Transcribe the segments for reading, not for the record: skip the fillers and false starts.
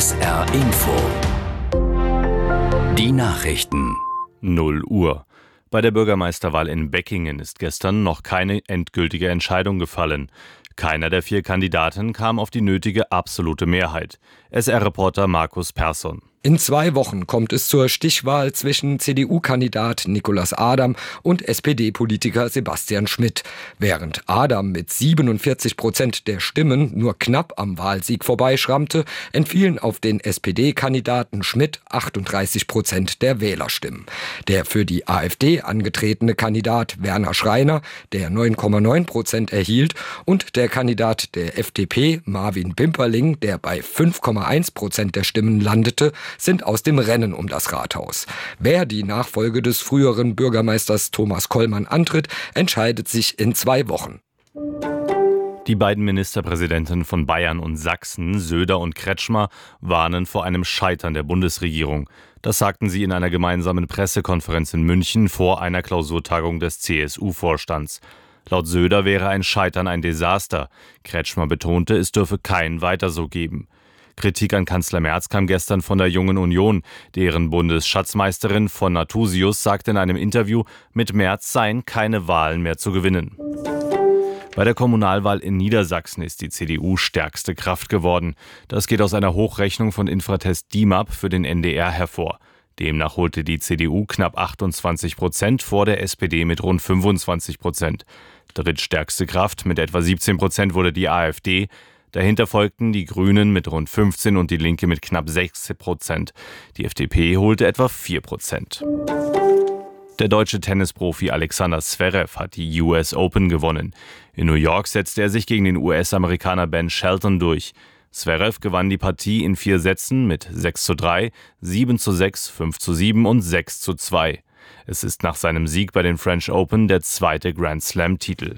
SR Info. Die Nachrichten. 0 Uhr. Bei der Bürgermeisterwahl in Beckingen ist gestern noch keine endgültige Entscheidung gefallen. Keiner der 4 Kandidaten kam auf die nötige absolute Mehrheit. SR-Reporter Markus Persson. In 2 Wochen kommt es zur Stichwahl zwischen CDU-Kandidat Nicolas Adam und SPD-Politiker Sebastian Schmidt. Während Adam mit 47% der Stimmen nur knapp am Wahlsieg vorbeischrammte, entfielen auf den SPD-Kandidaten Schmidt 38% der Wählerstimmen. Der für die AfD angetretene Kandidat Werner Schreiner, der 9,9% erhielt, und der Kandidat der FDP Marvin Pimperling, der bei 5,1% der Stimmen landete, sind aus dem Rennen um das Rathaus. Wer die Nachfolge des früheren Bürgermeisters Thomas Kollmann antritt, entscheidet sich in 2 Wochen. Die beiden Ministerpräsidenten von Bayern und Sachsen, Söder und Kretschmer, warnen vor einem Scheitern der Bundesregierung. Das sagten sie in einer gemeinsamen Pressekonferenz in München vor einer Klausurtagung des CSU-Vorstands. Laut Söder wäre ein Scheitern ein Desaster. Kretschmer betonte, es dürfe kein Weiter so geben. Kritik an Kanzler Merz kam gestern von der Jungen Union. Deren Bundesschatzmeisterin von Nathusius sagte in einem Interview, mit Merz seien keine Wahlen mehr zu gewinnen. Bei der Kommunalwahl in Niedersachsen ist die CDU stärkste Kraft geworden. Das geht aus einer Hochrechnung von Infratest DIMAP für den NDR hervor. Demnach holte die CDU knapp 28% vor der SPD mit rund 25%. Drittstärkste Kraft mit etwa 17% wurde die AfD. Dahinter folgten die Grünen mit rund 15% und die Linke mit knapp 6%. Die FDP holte etwa 4%. Der deutsche Tennisprofi Alexander Zverev hat die US Open gewonnen. In New York setzte er sich gegen den US-Amerikaner Ben Shelton durch. Zverev gewann die Partie in 4 Sätzen mit 6:3, 7:6, 5:7 und 6:2. Es ist nach seinem Sieg bei den French Open der 2. Grand Slam-Titel.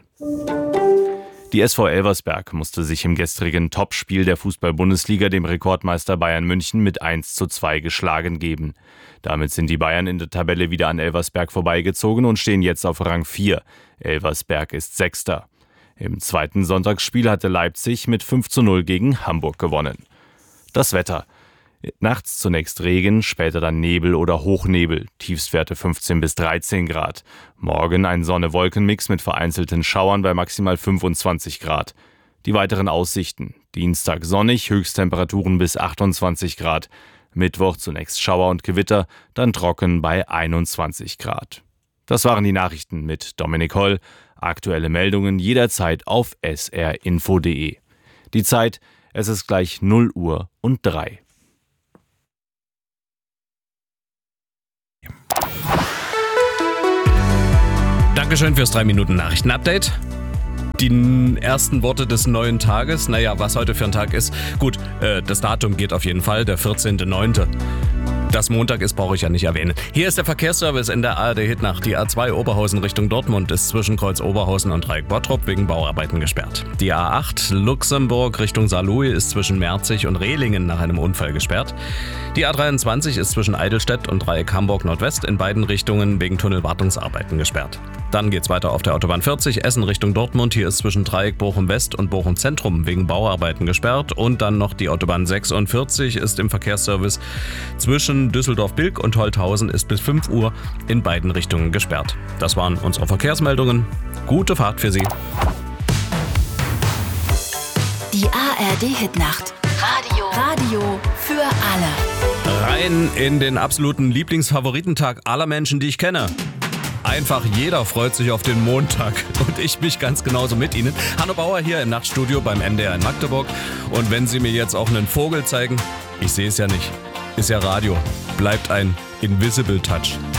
Die SV Elversberg musste sich im gestrigen Topspiel der Fußball-Bundesliga dem Rekordmeister Bayern München mit 1:2 geschlagen geben. Damit sind die Bayern in der Tabelle wieder an Elversberg vorbeigezogen und stehen jetzt auf Rang 4. Elversberg ist 6. Im zweiten Sonntagsspiel hatte Leipzig mit 5:0 gegen Hamburg gewonnen. Das Wetter. Nachts zunächst Regen, später dann Nebel oder Hochnebel, Tiefstwerte 15 bis 13 Grad. Morgen ein Sonne-Wolken-Mix mit vereinzelten Schauern bei maximal 25 Grad. Die weiteren Aussichten. Dienstag sonnig, Höchsttemperaturen bis 28 Grad. Mittwoch zunächst Schauer und Gewitter, dann trocken bei 21 Grad. Das waren die Nachrichten mit Dominik Holl. Aktuelle Meldungen jederzeit auf srinfo.de. Die Zeit, es ist gleich 0 Uhr und 3. Dankeschön fürs 3-Minuten-Nachrichten-Update. Die ersten Worte des neuen Tages, was heute für ein Tag ist. Gut, das Datum geht auf jeden Fall, der 14.09. Dass Montag ist, brauche ich ja nicht erwähnen. Hier ist der Verkehrsservice in der ARD Hitnacht. Die A2 Oberhausen Richtung Dortmund ist zwischen Kreuz Oberhausen und Dreieck Bottrop wegen Bauarbeiten gesperrt. Die A8 Luxemburg Richtung Saarlouis ist zwischen Merzig und Rehlingen nach einem Unfall gesperrt. Die A23 ist zwischen Eidelstedt und Dreieck Hamburg Nordwest in beiden Richtungen wegen Tunnelwartungsarbeiten gesperrt. Dann geht's weiter auf der Autobahn 40 Essen Richtung Dortmund. Hier ist zwischen Dreieck Bochum West und Bochum Zentrum wegen Bauarbeiten gesperrt. Und dann noch die Autobahn 46 ist im Verkehrsservice zwischen Düsseldorf-Bilk und Holthausen ist bis 5 Uhr in beiden Richtungen gesperrt. Das waren unsere Verkehrsmeldungen. Gute Fahrt für Sie. Die ARD-Hitnacht. Radio für alle. Rein in den absoluten Lieblingsfavoritentag aller Menschen, die ich kenne. Einfach jeder freut sich auf den Montag und ich mich ganz genauso mit Ihnen. Hanno Bauer hier im Nachtstudio beim NDR in Magdeburg. Und wenn Sie mir jetzt auch einen Vogel zeigen, ich sehe es ja nicht, ist ja Radio, bleibt ein Invisible Touch.